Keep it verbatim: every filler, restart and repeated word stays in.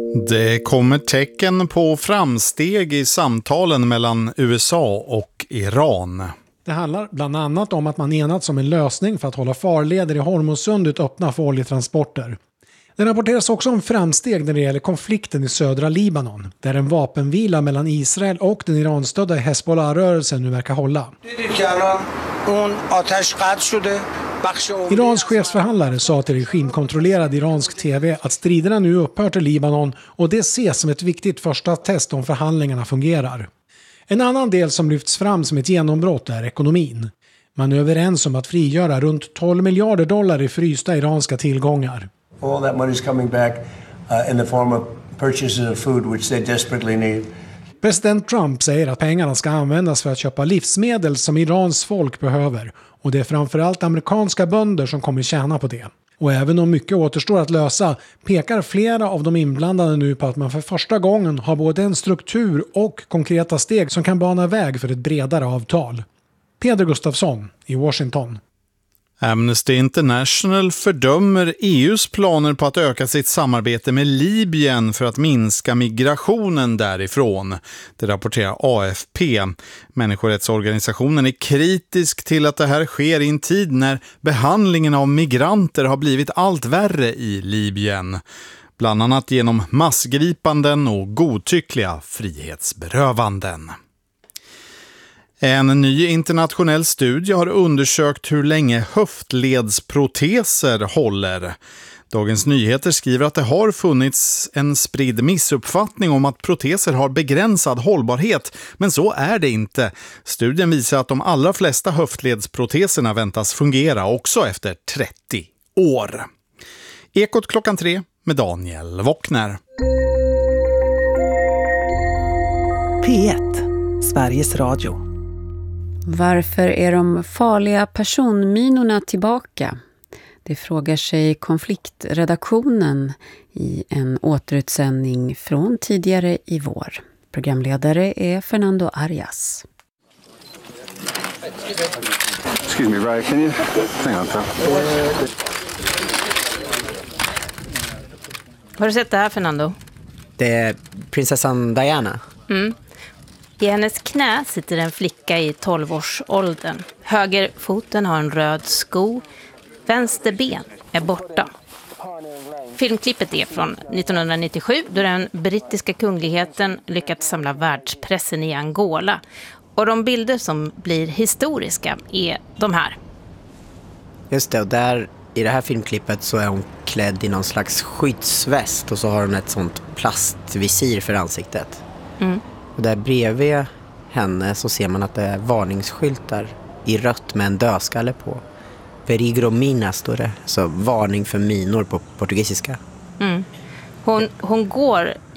Det kommer tecken på framsteg i samtalen mellan U S A och Iran. Det handlar bland annat om att man enats om en lösning för att hålla farleder i Hormuzsundet öppna för oljetransporter. Det rapporteras också om framsteg när det gäller konflikten i södra Libanon, där en vapenvila mellan Israel och den iranstödda Hezbollah-rörelsen nu verkar hålla. Irans chefsförhandlare sa till regimkontrollerad iransk tv att striderna nu upphört i Libanon och det ses som ett viktigt första test om förhandlingarna fungerar. En annan del som lyfts fram som ett genombrott är ekonomin. Man är överens om att frigöra runt tolv miljarder dollar i frysta iranska tillgångar. All that money is coming back uh, in the form of purchases of food which they desperately need. President Trump säger att pengarna ska användas för att köpa livsmedel som Irans folk behöver. Och det är framförallt amerikanska bönder som kommer tjäna på det. Och även om mycket återstår att lösa pekar flera av de inblandade nu på att man för första gången har både en struktur och konkreta steg som kan bana väg för ett bredare avtal. Peder Gustafsson i Washington. Amnesty International fördömer E U:s planer på att öka sitt samarbete med Libyen för att minska migrationen därifrån. Det rapporterar A F P. Människorättsorganisationen är kritisk till att det här sker i en tid när behandlingen av migranter har blivit allt värre i Libyen. Bland annat genom massgripanden och godtyckliga frihetsberövanden. En ny internationell studie har undersökt hur länge höftledsproteser håller. Dagens Nyheter skriver att det har funnits en spridd missuppfattning om att proteser har begränsad hållbarhet, men så är det inte. Studien visar att de allra flesta höftledsproteserna väntas fungera också efter trettio år. Ekot klockan tre med Daniel Wockner. P ett, Sveriges Radio. Varför är de farliga personminorna tillbaka? Det frågar sig konfliktredaktionen i en återutsändning från tidigare i vår. Programledare är Fernando Arias. Excuse me, Ryan, can you hang on, pal? Har du sett det här, Fernando? Det är prinsessan Diana. Mm. I hennes knä sitter en flicka i tolvårsåldern. Högerfoten har en röd sko. Vänster ben är borta. Filmklippet är från nittonhundranittiosju då den brittiska kungligheten lyckats samla världspressen i Angola. Och de bilder som blir historiska är de här. Just det, och där i det här filmklippet så är hon klädd i någon slags skyddsväst och så har hon ett sånt plastvisir för ansiktet. Mm. Och där bredvid henne så ser man att det är varningsskyltar i rött med en dödskalle på. Perigro mina står det, så varning för minor på portugisiska. Mm. Hon, hon går